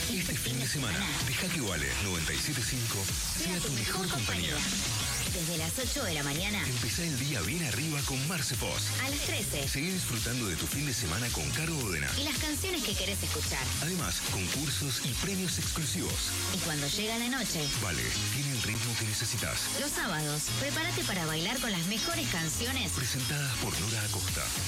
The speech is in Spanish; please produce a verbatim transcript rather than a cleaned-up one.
Este fin de semana, deja que Vale noventa y siete punto cinco sea tu mejor compañía. Desde las ocho de la mañana. Empezá el día bien arriba con Marce Foz. A las trece. Seguí disfrutando de tu fin de semana con Caro Odena. Y las canciones que querés escuchar. Además, concursos y premios exclusivos. Y cuando llega la noche. Vale, tiene el ritmo que necesitas. Los sábados, prepárate para bailar con las mejores canciones. Presentadas por Nora Acosta.